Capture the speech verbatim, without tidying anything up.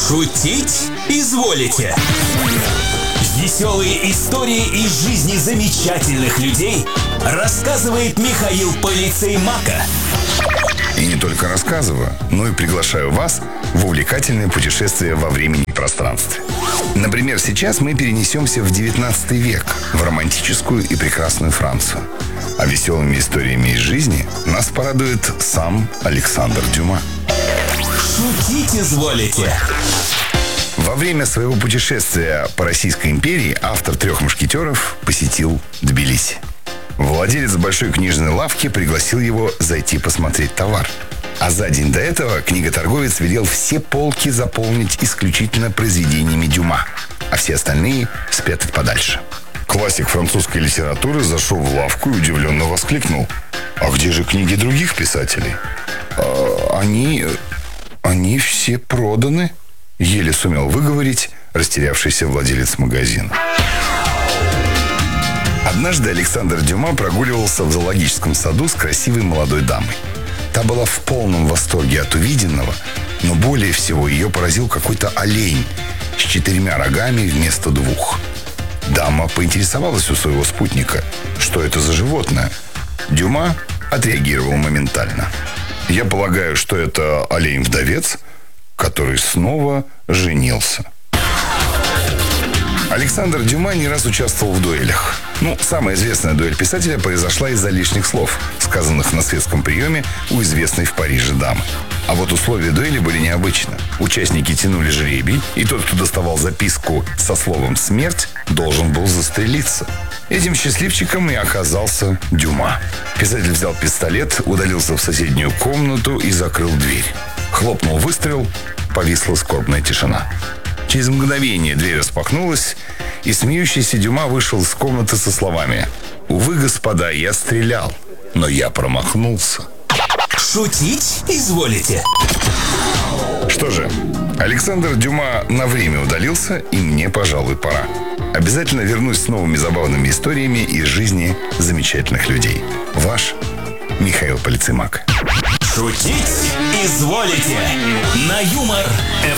Шутить изволите. Веселые истории из жизни замечательных людей рассказывает Михаил Полицеймака. И не только рассказываю, но и приглашаю вас в увлекательное путешествие во времени и пространстве. Например, сейчас мы перенесемся в девятнадцатый век, в романтическую и прекрасную Францию. А веселыми историями из жизни нас порадует сам Александр Дюма. Шутить изволите. Во время своего путешествия по Российской империи автор «Трех мушкетеров» посетил Тбилиси. Владелец большой книжной лавки пригласил его зайти посмотреть товар. А за день до этого книготорговец велел все полки заполнить исключительно произведениями Дюма, а все остальные спрятать подальше. Классик французской литературы зашел в лавку и удивленно воскликнул: «А где же книги других писателей?» а, «Они... они все проданы», — еле сумел выговорить растерявшийся владелец магазина. Однажды Александр Дюма прогуливался в зоологическом саду с красивой молодой дамой. Та была в полном восторге от увиденного, но более всего ее поразил какой-то олень с четырьмя рогами вместо двух. Дама поинтересовалась у своего спутника, что это за животное. Дюма отреагировал моментально: «Я полагаю, что это олень-вдовец, который снова женился». Александр Дюма не раз участвовал в дуэлях. Ну, самая известная дуэль писателя произошла из-за лишних слов, сказанных на светском приеме у известной в Париже дамы. А вот условия дуэли были необычны. Участники тянули жребий, и тот, кто доставал записку со словом «смерть», должен был застрелиться. Этим счастливчиком и оказался Дюма. Писатель взял пистолет, удалился в соседнюю комнату и закрыл дверь. Хлопнул выстрел, повисла скорбная тишина. Через мгновение дверь распахнулась, и смеющийся Дюма вышел из комнаты со словами: «Увы, господа, я стрелял, но я промахнулся». Шутить изволите. Что же, Александр Дюма на время удалился, и мне, пожалуй, пора. Обязательно вернусь с новыми забавными историями из жизни замечательных людей. Ваш Михаил Полицеймак. Шутить изволите. На Юмор эф